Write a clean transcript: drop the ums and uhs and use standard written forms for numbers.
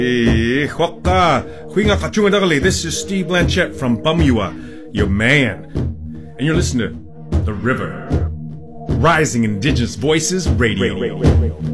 This is Steve Blanchett from Bumua, your man. And you're listening to The River, Rising Indigenous Voices Radio.